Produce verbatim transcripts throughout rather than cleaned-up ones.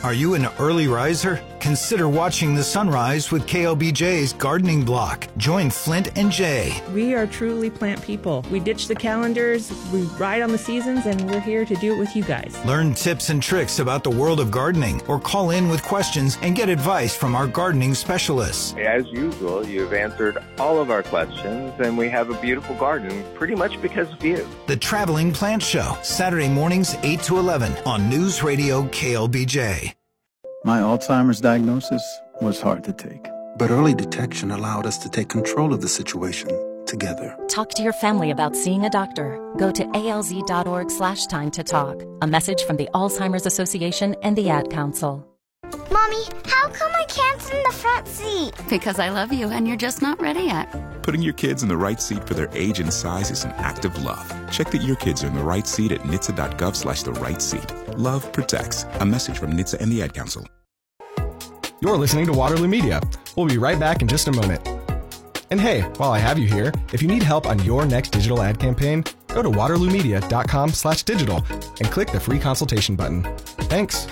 Are you an early riser? Consider watching the sunrise with K L B J's Gardening Block. Join Flint and Jay. We are truly plant people. We ditch the calendars, we ride on the seasons, and we're here to do it with you guys. Learn tips and tricks about the world of gardening, or call in with questions and get advice from our gardening specialists. As usual, you've answered all of our questions, and we have a beautiful garden pretty much because of you. The Traveling Plant Show, Saturday mornings eight to eleven on News Radio K L B J. My Alzheimer's diagnosis was hard to take. But early detection allowed us to take control of the situation together. Talk to your family about seeing a doctor. Go to alz.org slash time to talk. A message from the Alzheimer's Association and the Ad Council. Mommy, how come I can't sit in the front seat? Because I love you and you're just not ready yet. Putting your kids in the right seat for their age and size is an act of love. Check that your kids are in the right seat at N H T S A dot gov slash the right seat. Love protects. A message from N H T S A and the Ad Council. You're listening to Waterloo Media. We'll be right back in just a moment. And hey, while I have you here, if you need help on your next digital ad campaign, go to waterloomedia.com slash digital and click the free consultation button. Thanks.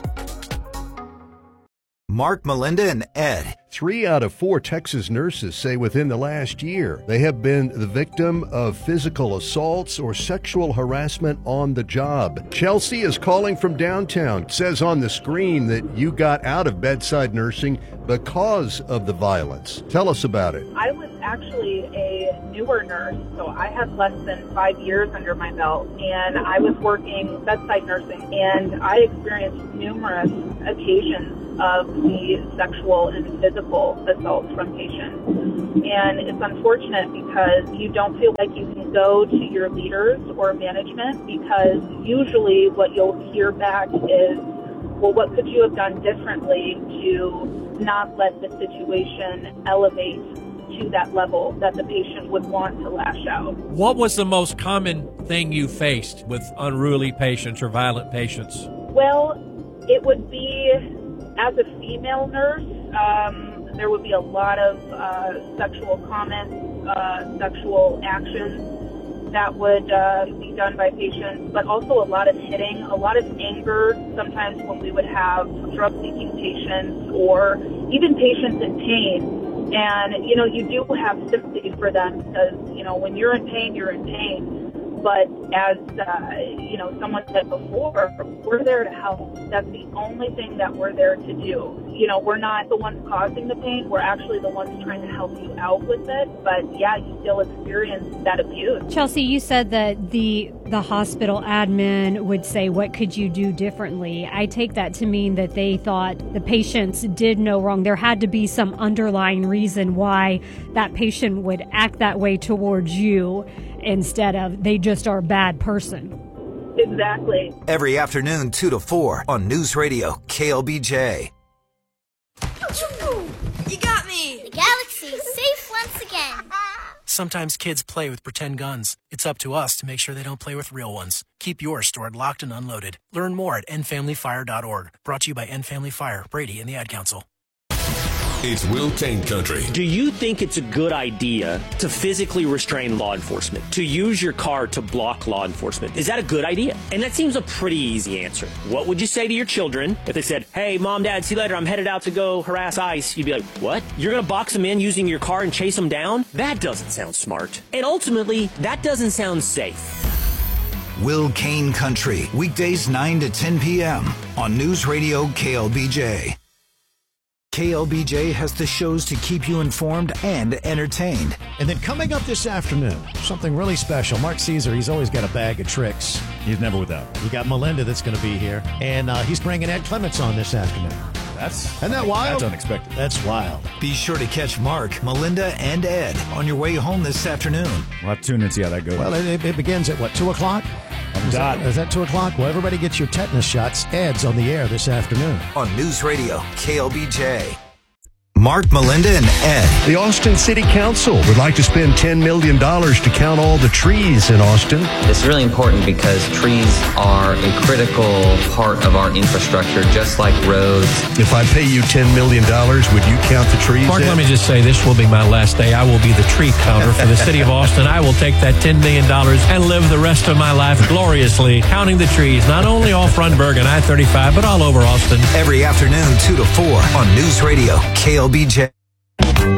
Mark, Melinda, and Ed. Three out of four Texas nurses say within the last year they have been the victim of physical assaults or sexual harassment on the job. Chelsea is calling from downtown. Says on the screen that you got out of bedside nursing because of the violence. Tell us about it. I was actually a newer nurse, so I had less than five years under my belt, and I was working bedside nursing, and I experienced numerous occasions of the sexual and physical assaults from patients. And it's unfortunate because you don't feel like you can go to your leaders or management, because usually what you'll hear back is, well, what could you have done differently to not let the situation elevate to that level that the patient would want to lash out? What was the most common thing you faced with unruly patients or violent patients? Well, it would be, as a female nurse, um, there would be a lot of uh, sexual comments, uh, sexual actions that would uh, be done by patients, but also a lot of hitting, a lot of anger. Sometimes when we would have drug-seeking patients or even patients in pain, and, you know, you do have sympathy for them because, you know, when you're in pain, you're in pain. But as, uh, you know, someone said before, we're there to help. That's the only thing that we're there to do. You know, we're not the ones causing the pain. We're actually the ones trying to help you out with it. But, yeah, you still experience that abuse. Chelsea, you said that the the hospital admin would say, what could you do differently? I take that to mean that they thought the patients did no wrong. There had to be some underlying reason why that patient would act that way towards you, instead of they just are a bad person. Exactly. Every afternoon, two to four on News Radio K L B J. You got me! The galaxy is safe once again. Sometimes kids play with pretend guns. It's up to us to make sure they don't play with real ones. Keep yours stored locked and unloaded. Learn more at end family fire dot org. Brought to you by End Family Fire, Brady, and the Ad Council. It's Will Kane Country. Do you think it's a good idea to physically restrain law enforcement, to use your car to block law enforcement? Is that a good idea? And that seems a pretty easy answer. What would you say to your children if they said, hey, mom, dad, see you later, I'm headed out to go harass ICE? You'd be like, what? You're going to box them in using your car and chase them down? That doesn't sound smart. And ultimately, that doesn't sound safe. Will Kane Country, weekdays nine to ten p.m. on News Radio K L B J. K L B J has the shows to keep you informed and entertained. And then coming up this afternoon, something really special. Mark Caesar, he's always got a bag of tricks. He's never without. We got Melinda that's going to be here. And uh, he's bringing Ed Clements on this afternoon. That's, Isn't that wild? That's unexpected. That's wild. Be sure to catch Mark, Melinda, and Ed on your way home this afternoon. We'll have to tune in and see how that goes. Well, it, it begins at, what, two o'clock? I'm is, done. that, is that two o'clock? Well, everybody gets your tetanus shots. Ed's on the air this afternoon. On News Radio K L B J. Mark, Melinda, and Ed. The Austin City Council would like to spend ten million dollars to count all the trees in Austin. It's really important because trees are a critical part of our infrastructure, just like roads. If I pay you ten million dollars, would you count the trees? Mark, in? let me just say, this will be my last day. I will be the tree counter for the city of Austin. I will take that ten million dollars and live the rest of my life gloriously counting the trees, not only off Rundberg and I thirty-five, but all over Austin. Every afternoon, two to four on News Radio K L B J.